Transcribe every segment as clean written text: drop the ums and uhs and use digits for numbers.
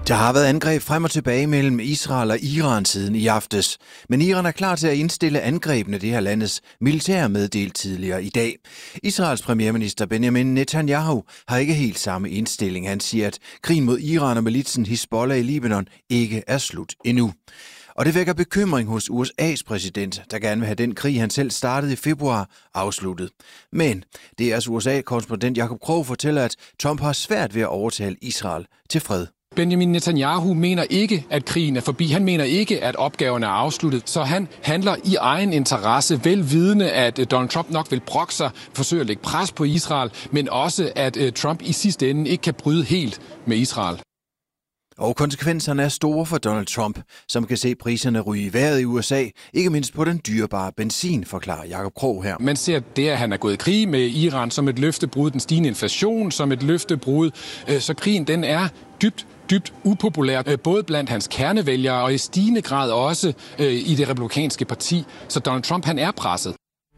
Der har været angreb frem og tilbage mellem Israel og Iran siden i aftes. Men Iran er klar til at indstille angrebene, det her landets militær meddelt tidligere i dag. Israels premierminister Benjamin Netanyahu har ikke helt samme indstilling. Han siger, at krigen mod Iran og militsen Hizbollah i Libanon ikke er slut endnu. Og det vækker bekymring hos USA's præsident, der gerne vil have den krig, han selv startede i februar, afsluttet. Men DR's USA-korrespondent Jacob Krog fortæller, at Trump har svært ved at overtale Israel til fred. Benjamin Netanyahu mener ikke, at krigen er forbi. Han mener ikke, at opgaven er afsluttet. Så han handler i egen interesse, velvidende, at Donald Trump nok vil brokke sig, forsøge at lægge pres på Israel, men også, at Trump i sidste ende ikke kan bryde helt med Israel. Og konsekvenserne er store for Donald Trump, som kan se priserne ryge i vejret i USA, ikke mindst på den dyrebare benzin, forklarer Jacob Krog her. Man ser det, at han er gået i krig med Iran som et løftebrud, den stigende inflation som et løftebrud, så krigen den er dybt upopulær, både blandt hans kernevælgere og i stigende grad også i det republikanske parti. Så Donald Trump han er presset.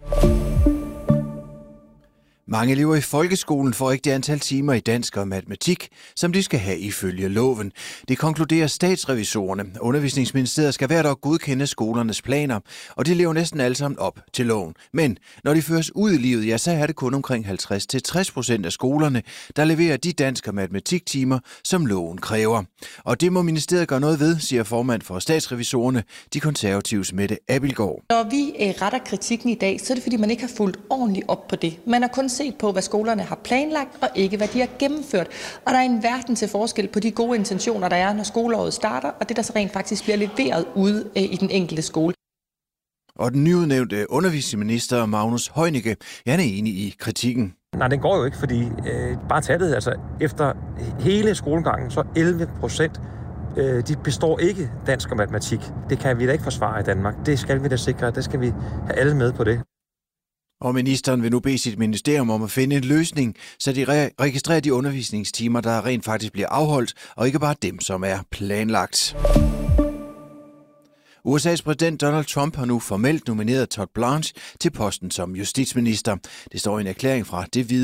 Mange elever i folkeskolen får ikke det antal timer i dansk og matematik, som de skal have ifølge loven. Det konkluderer statsrevisorerne. Undervisningsministeriet skal hvert år godkende skolernes planer, og de lever næsten alle sammen op til loven. Men når de føres ud i livet, ja, så er det kun omkring 50-60% af skolerne, der leverer de dansk- og matematiktimer, som loven kræver. Og det må ministeriet gøre noget ved, siger formand for statsrevisorerne, de konservatives Mette Abildgaard. Når vi retter kritikken i dag, så er det fordi, man ikke har fulgt ordentligt op på det. Man har kun set på, hvad skolerne har planlagt, og ikke hvad de har gennemført. Og der er en verden til forskel på de gode intentioner, der er, når skoleåret starter, og det, der så rent faktisk bliver leveret ude i den enkelte skole. Og den nyudnævnte undervisningsminister Magnus Heunicke, han er enig i kritikken. Nej, den går jo ikke, fordi bare tallet, altså efter hele skolegangen, så 11%, de består ikke dansk og matematik. Det kan vi da ikke forsvare i Danmark. Det skal vi da sikre, det skal vi have alle med på det. Og ministeren vil nu bede sit ministerium om at finde en løsning, så de registrerer de undervisningstimer, der rent faktisk bliver afholdt, og ikke bare dem, som er planlagt. USA's præsident Donald Trump har nu formelt nomineret Todd Blanche til posten som justitsminister. Det står i en erklæring fra Det Hvide